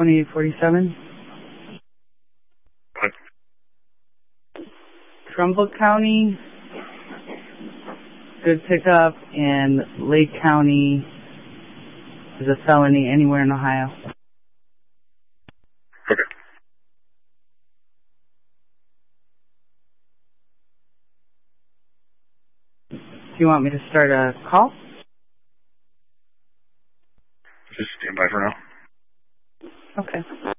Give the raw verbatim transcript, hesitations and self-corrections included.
twenty-eight forty-seven. What? Trumbull County, good pickup, and Lake County is a felony anywhere in Ohio. Okay. Do you want me to start a call? Just stand by for now. Okay.